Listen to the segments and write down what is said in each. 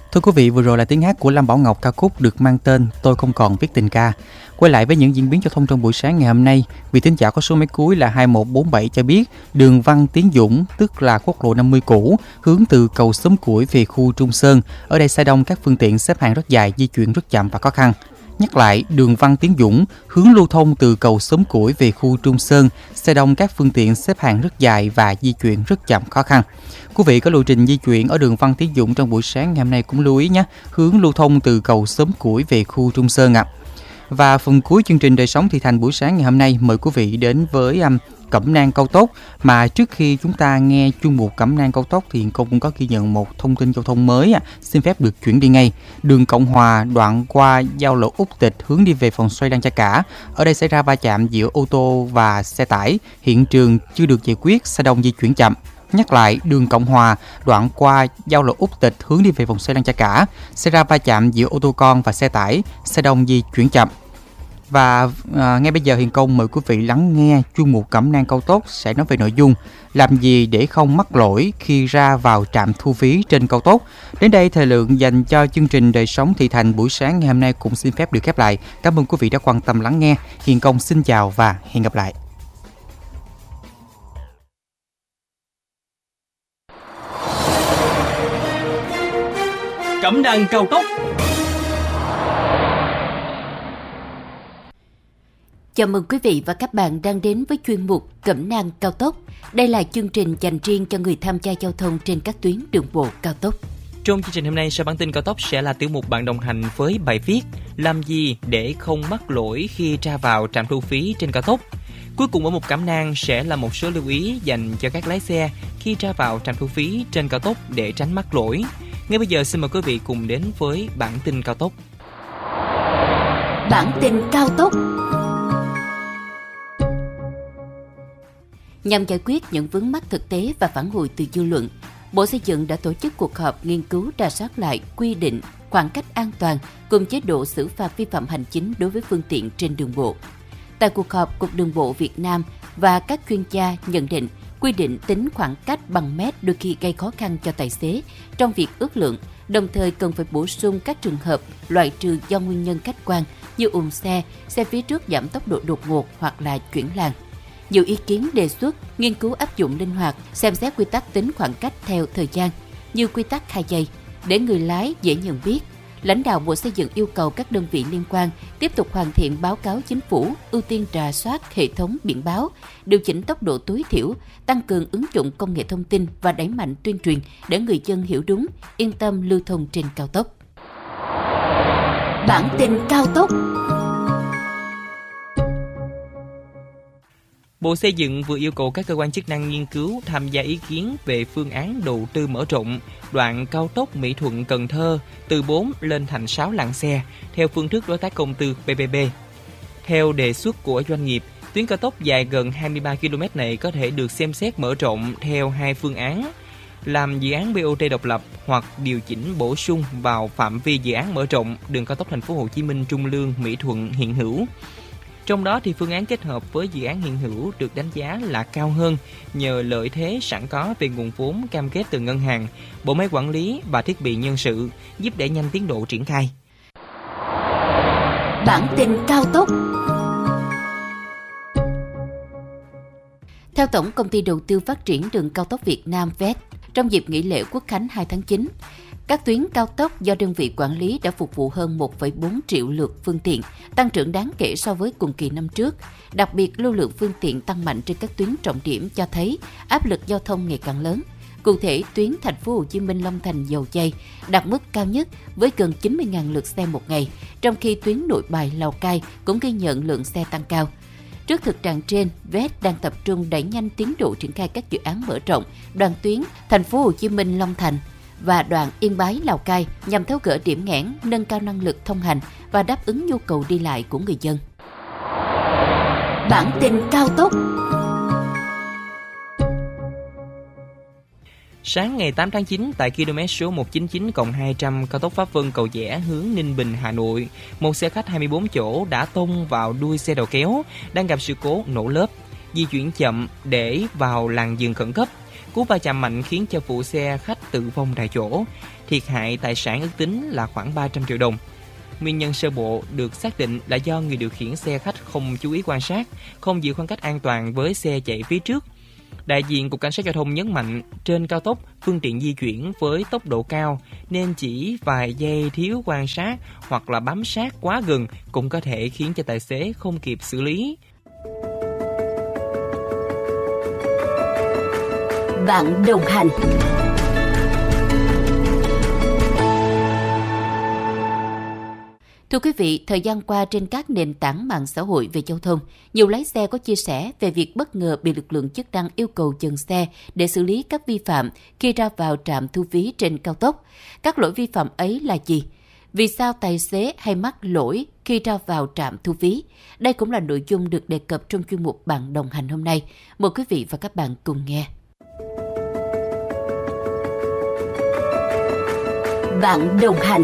Thưa quý vị, vừa rồi là tiếng hát của Lâm Bảo Ngọc, ca khúc được mang tên Tôi Không Còn Viết Tình Ca. Quay lại với những diễn biến giao thông trong buổi sáng ngày hôm nay, vị thính giả có số máy cuối là 2147 cho biết đường Văn Tiến Dũng, tức là quốc lộ 50 cũ, hướng từ cầu Xóm Củi về khu Trung Sơn. Ở đây xe đông, các phương tiện xếp hàng rất dài, di chuyển rất chậm và khó khăn. Nhắc lại, đường Văn Tiến Dũng hướng lưu thông từ cầu Xóm Củi về khu Trung Sơn, xe đông, các phương tiện xếp hàng rất dài và di chuyển rất chậm khó khăn. Quý vị có lộ trình di chuyển ở đường Văn Tiến Dũng trong buổi sáng ngày hôm nay cũng lưu ý nhé, hướng lưu thông từ cầu Xóm Củi về khu Trung Sơn ạ. Và phần cuối chương trình Đời Sống Thị Thành buổi sáng ngày hôm nay, mời quý vị đến với Cẩm nang cao tốc. Mà trước khi chúng ta nghe chuyên mục Cẩm nang cao tốc thì cô cũng có ghi nhận một thông tin giao thông mới, xin phép được chuyển đi ngay. Đường Cộng Hòa đoạn qua giao lộ Úc Tịch hướng đi về vòng xoay Lăng Cha Cả. Ở đây xảy ra va chạm giữa ô tô và xe tải, hiện trường chưa được giải quyết, xe đông di chuyển chậm. Nhắc lại, đường Cộng Hòa đoạn qua giao lộ Úc Tịch hướng đi về vòng xoay Lăng Cha Cả, xảy ra va chạm giữa ô tô con và xe tải, xe đông di chuyển chậm. Và ngay bây giờ Hiền Công mời quý vị lắng nghe chuyên mục Cẩm nang cao tốc sẽ nói về nội dung làm gì để không mắc lỗi khi ra vào trạm thu phí trên cao tốc. Đến đây thời lượng dành cho chương trình Đời Sống Thị Thành buổi sáng ngày hôm nay cũng xin phép được khép lại. Cảm ơn quý vị đã quan tâm lắng nghe. Hiền Công xin chào và hẹn gặp lại. Cẩm nang cao tốc. Chào mừng quý vị và các bạn đang đến với chuyên mục Cẩm nang cao tốc. Đây là chương trình dành riêng cho người tham gia giao thông trên các tuyến đường bộ cao tốc. Trong chương trình hôm nay, sau bản tin cao tốc sẽ là tiểu mục bạn đồng hành với bài viết làm gì để không mắc lỗi khi ra vào trạm thu phí trên cao tốc. Cuối cùng ở mục Cẩm nang sẽ là một số lưu ý dành cho các lái xe khi ra vào trạm thu phí trên cao tốc để tránh mắc lỗi. Ngay bây giờ xin mời quý vị cùng đến với bản tin cao tốc. Bản tin cao tốc. Nhằm giải quyết những vướng mắc thực tế và phản hồi từ dư luận, Bộ Xây dựng đã tổ chức cuộc họp nghiên cứu rà soát lại quy định khoảng cách an toàn cùng chế độ xử phạt vi phạm hành chính đối với phương tiện trên đường bộ. Tại cuộc họp, Cục Đường bộ Việt Nam và các chuyên gia nhận định quy định tính khoảng cách bằng mét đôi khi gây khó khăn cho tài xế trong việc ước lượng, đồng thời cần phải bổ sung các trường hợp loại trừ do nguyên nhân khách quan như ùn xe, xe phía trước giảm tốc độ đột ngột hoặc là chuyển làn. Nhiều ý kiến đề xuất nghiên cứu áp dụng linh hoạt, xem xét quy tắc tính khoảng cách theo thời gian, như quy tắc 2 giây, để người lái dễ nhận biết. Lãnh đạo Bộ Xây dựng yêu cầu các đơn vị liên quan tiếp tục hoàn thiện báo cáo chính phủ, ưu tiên rà soát hệ thống biển báo, điều chỉnh tốc độ tối thiểu, tăng cường ứng dụng công nghệ thông tin và đẩy mạnh tuyên truyền để người dân hiểu đúng, yên tâm lưu thông trên cao tốc. Bản tin cao tốc. Bộ Xây dựng vừa yêu cầu các cơ quan chức năng nghiên cứu tham gia ý kiến về phương án đầu tư mở rộng đoạn cao tốc Mỹ Thuận - Cần Thơ từ 4 lên thành 6 làn xe theo phương thức đối tác công tư PPP. Theo đề xuất của doanh nghiệp, tuyến cao tốc dài gần 23 km này có thể được xem xét mở rộng theo 2 phương án: làm dự án BOT độc lập hoặc điều chỉnh bổ sung vào phạm vi dự án mở rộng đường cao tốc Thành phố Hồ Chí Minh Trung Lương - Mỹ Thuận hiện hữu. Trong đó thì phương án kết hợp với dự án hiện hữu được đánh giá là cao hơn nhờ lợi thế sẵn có về nguồn vốn cam kết từ ngân hàng, bộ máy quản lý và thiết bị nhân sự, giúp đẩy nhanh tiến độ triển khai. Bản tin cao tốc. Theo Tổng Công ty Đầu tư Phát triển Đường Cao tốc Việt Nam (VET), trong dịp nghỉ lễ Quốc khánh 2 tháng 9, các tuyến cao tốc do đơn vị quản lý đã phục vụ hơn 1,4 triệu lượt phương tiện, tăng trưởng đáng kể so với cùng kỳ năm trước. Đặc biệt, lưu lượng phương tiện tăng mạnh trên các tuyến trọng điểm cho thấy áp lực giao thông ngày càng lớn. Cụ thể, tuyến Thành phố Hồ Chí Minh - Long Thành - Dầu Giây đạt mức cao nhất với gần 90.000 lượt xe một ngày, trong khi tuyến Nội Bài - Lào Cai cũng ghi nhận lượng xe tăng cao. Trước thực trạng trên, VET đang tập trung đẩy nhanh tiến độ triển khai các dự án mở rộng đoạn tuyến Thành phố Hồ Chí Minh - Long Thành và đoạn Yên Bái - Lào Cai nhằm tháo gỡ điểm nghẽn, nâng cao năng lực thông hành và đáp ứng nhu cầu đi lại của người dân. Bản tin cao tốc. Sáng ngày 8 tháng 9, tại km số 199+200 cao tốc Pháp Vân - Cầu Giẽ hướng Ninh Bình - Hà Nội, một xe khách 24 chỗ đã tông vào đuôi xe đầu kéo đang gặp sự cố nổ lốp, di chuyển chậm để vào làn dừng khẩn cấp. Cú va chạm mạnh khiến cho phụ xe khách tử vong tại chỗ. Thiệt hại tài sản ước tính là khoảng 300 triệu đồng. Nguyên nhân sơ bộ được xác định là do người điều khiển xe khách không chú ý quan sát, không giữ khoảng cách an toàn với xe chạy phía trước. Đại diện Cục Cảnh sát Giao thông nhấn mạnh, trên cao tốc, phương tiện di chuyển với tốc độ cao nên chỉ vài giây thiếu quan sát hoặc là bám sát quá gần cũng có thể khiến cho tài xế không kịp xử lý. Bạn đồng hành. Thưa quý vị, thời gian qua trên các nền tảng mạng xã hội về giao thông, nhiều lái xe có chia sẻ về việc bất ngờ bị lực lượng chức năng yêu cầu dừng xe để xử lý các vi phạm khi ra vào trạm thu phí trên cao tốc. Các lỗi vi phạm ấy là gì? Vì sao tài xế hay mắc lỗi khi ra vào trạm thu phí? Đây cũng là nội dung được đề cập trong chuyên mục Bạn đồng hành hôm nay. Mời quý vị và các bạn cùng nghe. Bạn đồng hành.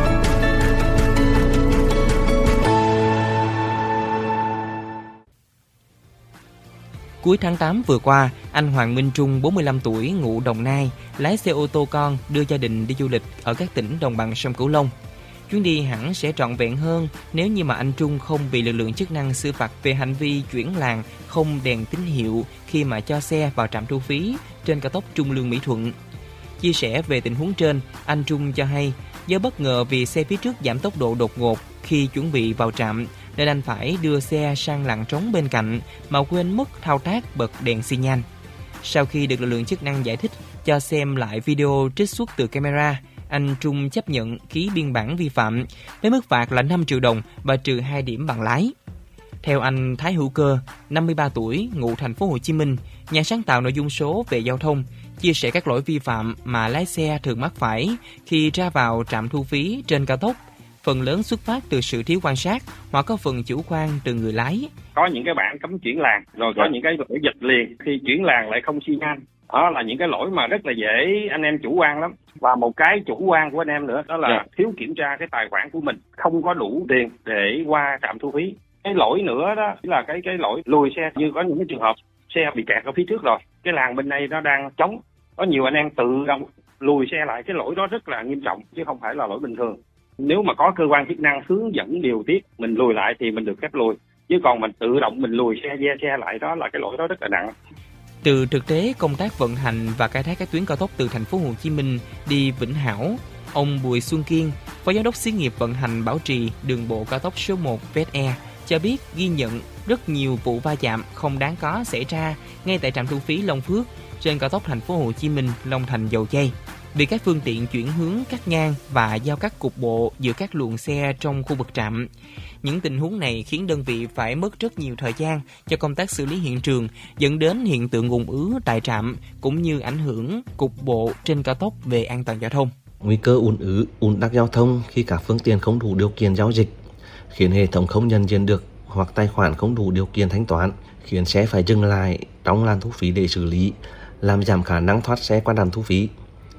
Cuối tháng 8 vừa qua, anh Hoàng Minh Trung, 45 tuổi, ngụ Đồng Nai, lái xe ô tô con đưa gia đình đi du lịch ở các tỉnh đồng bằng sông Cửu Long. Chuyến đi hẳn sẽ trọn vẹn hơn nếu như mà anh Trung không bị lực lượng chức năng xử phạt về hành vi chuyển làn không đèn tín hiệu khi mà cho xe vào trạm thu phí trên cao tốc Trung Lương - Mỹ Thuận. Chia sẻ về tình huống trên, anh Trung cho hay do bất ngờ vì xe phía trước giảm tốc độ đột ngột khi chuẩn bị vào trạm, nên anh phải đưa xe sang làn trống bên cạnh mà quên mất thao tác bật đèn xi nhan. Sau khi được lực lượng chức năng giải thích cho xem lại video trích xuất từ camera, anh Trung chấp nhận ký biên bản vi phạm với mức phạt là 5 triệu đồng và trừ 2 điểm bằng lái. Theo anh Thái Hữu Cơ, 53 tuổi, ngụ thành phố Hồ Chí Minh, nhà sáng tạo nội dung số về giao thông, chia sẻ các lỗi vi phạm mà lái xe thường mắc phải khi ra vào trạm thu phí trên cao tốc. Phần lớn xuất phát từ sự thiếu quan sát hoặc có phần chủ quan từ người lái. Có những cái bảng cấm chuyển làn, rồi có những cái lỗi giật liền khi chuyển làn lại không xi nhan. Đó là những cái lỗi mà rất là dễ anh em chủ quan lắm. Và một cái chủ quan của anh em nữa đó là thiếu kiểm tra cái tài khoản của mình, không có đủ tiền để qua trạm thu phí. Cái lỗi nữa đó là cái lỗi lùi xe, như có những cái trường hợp xe bị kẹt ở phía trước rồi, cái làn bên đây nó đang trống, có nhiều anh em tự động lùi xe lại, cái lỗi đó rất là nghiêm trọng chứ không phải là lỗi bình thường. Nếu mà có cơ quan chức năng hướng dẫn điều tiết mình lùi lại thì mình được phép lùi, chứ còn mình tự động mình lùi xe lại đó là cái lỗi đó rất là nặng. Từ thực tế công tác vận hành và khai thác các tuyến cao tốc từ thành phố Hồ Chí Minh đi Vĩnh Hảo, ông Bùi Xuân Kiên, Phó Giám đốc Xí nghiệp vận hành bảo trì đường bộ cao tốc số 1 VSE cho biết ghi nhận rất nhiều vụ va chạm không đáng có xảy ra ngay tại trạm thu phí Long Phước trên cao tốc thành phố Hồ Chí Minh Long Thành - Dầu Giây. Vì các phương tiện chuyển hướng cắt ngang và giao cắt cục bộ giữa các luồng xe trong khu vực trạm. Những tình huống này khiến đơn vị phải mất rất nhiều thời gian cho công tác xử lý hiện trường, dẫn đến hiện tượng ùn ứ tại trạm cũng như ảnh hưởng cục bộ trên cao tốc về an toàn giao thông. Nguy cơ ùn ứ, ùn tắc giao thông khi các phương tiện không đủ điều kiện giao dịch, khiến hệ thống không nhận diện được hoặc tài khoản không đủ điều kiện thanh toán, khiến xe phải dừng lại trong làn thu phí để xử lý, làm giảm khả năng thoát xe qua trạm thu phí,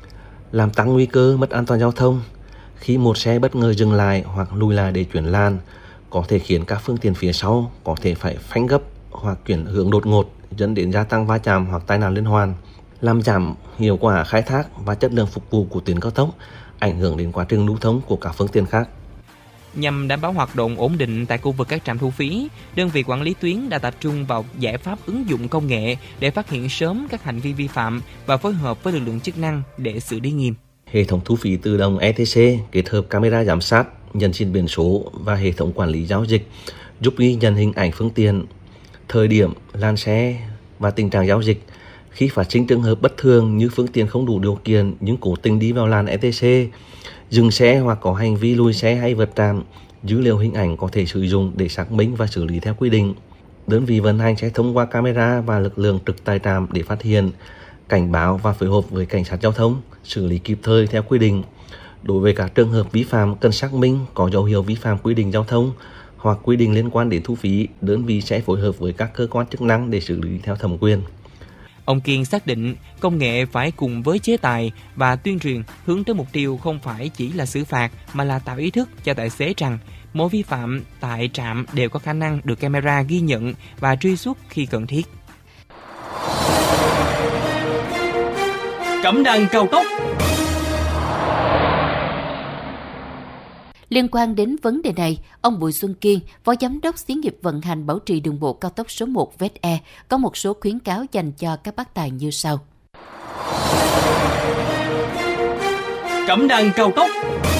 làm tăng nguy cơ mất an toàn giao thông. Khi một xe bất ngờ dừng lại hoặc lùi lại để chuyển làn, có thể khiến các phương tiện phía sau có thể phải phanh gấp hoặc chuyển hướng đột ngột, dẫn đến gia tăng va chạm hoặc tai nạn liên hoàn, làm giảm hiệu quả khai thác và chất lượng phục vụ của tuyến cao tốc, ảnh hưởng đến quá trình lưu thông của các phương tiện khác. Nhằm đảm bảo hoạt động ổn định tại khu vực các trạm thu phí, đơn vị quản lý tuyến đã tập trung vào giải pháp ứng dụng công nghệ để phát hiện sớm các hành vi vi phạm và phối hợp với lực lượng chức năng để xử lý nghiêm. Hệ thống thu phí tự động ETC kết hợp camera giám sát, nhận diện biển số và hệ thống quản lý giao dịch giúp ghi nhận hình ảnh phương tiện, thời điểm, làn xe và tình trạng giao dịch. Khi phát sinh trường hợp bất thường như phương tiện không đủ điều kiện nhưng cố tình đi vào làn ETC, dừng xe hoặc có hành vi lùi xe hay vượt trạm, dữ liệu hình ảnh có thể sử dụng để xác minh và xử lý theo quy định. Đơn vị vận hành sẽ thông qua camera và lực lượng trực tại trạm để phát hiện, cảnh báo và phối hợp với cảnh sát giao thông, xử lý kịp thời theo quy định. Đối với các trường hợp vi phạm cần xác minh có dấu hiệu vi phạm quy định giao thông hoặc quy định liên quan đến thu phí, đơn vị sẽ phối hợp với các cơ quan chức năng để xử lý theo thẩm quyền. Ông Kiên xác định công nghệ phải cùng với chế tài và tuyên truyền hướng tới mục tiêu không phải chỉ là xử phạt mà là tạo ý thức cho tài xế rằng mỗi vi phạm tại trạm đều có khả năng được camera ghi nhận và truy xuất khi cần thiết. Cẩm nang cao tốc. Liên quan đến vấn đề này, ông Bùi Xuân Kiên, Phó Giám đốc Xí nghiệp vận hành bảo trì đường bộ cao tốc số 1 VETE, có một số khuyến cáo dành cho các bác tài như sau. Cẩm nang cao tốc.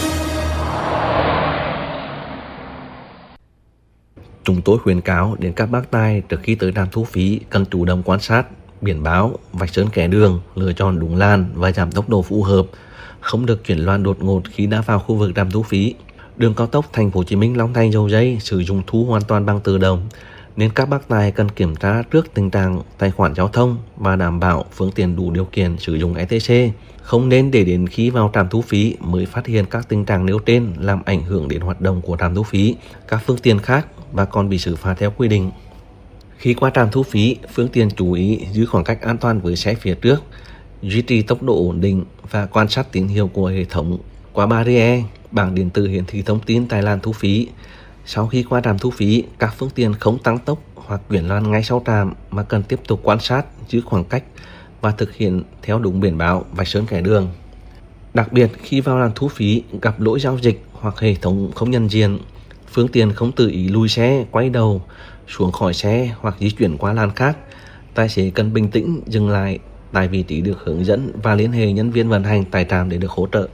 Chúng tôi khuyến cáo đến các bác tài trước khi tới trạm thu phí cần chủ động quan sát biển báo, vạch sơn kẻ đường, lựa chọn đúng làn và giảm tốc độ phù hợp, không được chuyển loạn đột ngột khi đã vào khu vực trạm thu phí. Đường cao tốc Thành phố Hồ Chí Minh Long Thành Dầu Giây sử dụng thu hoàn toàn bằng tự động, nên các bác tài cần kiểm tra trước tình trạng tài khoản giao thông và đảm bảo phương tiện đủ điều kiện sử dụng ETC. Không nên để đến khi vào trạm thu phí mới phát hiện các tình trạng nêu trên làm ảnh hưởng đến hoạt động của trạm thu phí, các phương tiện khác và còn bị xử phạt theo quy định. Khi qua trạm thu phí, phương tiện chú ý giữ khoảng cách an toàn với xe phía trước, duy trì tốc độ ổn định và quan sát tín hiệu của hệ thống qua barrier, bảng điện tử hiển thị thông tin tại làn thu phí. Sau khi qua trạm thu phí, các phương tiện không tăng tốc hoặc chuyển làn ngay sau trạm mà cần tiếp tục quan sát, giữ khoảng cách và thực hiện theo đúng biển báo, vạch sơn kẻ đường. Đặc biệt khi vào làn thu phí gặp lỗi giao dịch hoặc hệ thống không nhận diện, phương tiện không tự ý lùi xe, quay đầu, xuống khỏi xe hoặc di chuyển qua làn khác, tài xế cần bình tĩnh dừng lại tại vị trí được hướng dẫn và liên hệ nhân viên vận hành tại trạm để được hỗ trợ.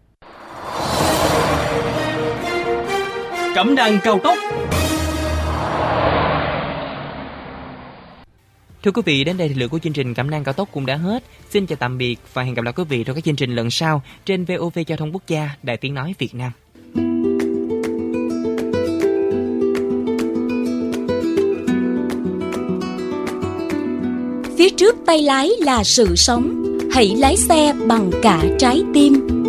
Cẩm nang cao tốc. Thưa quý vị, đến đây thì lượng của chương trình Cẩm nang cao tốc cũng đã hết. Xin chào tạm biệt và hẹn gặp lại quý vị trong các chương trình lần sau trên VOV Giao thông Quốc gia, Đài Tiếng nói Việt Nam. Phía trước tay lái là sự sống, hãy lái xe bằng cả trái tim.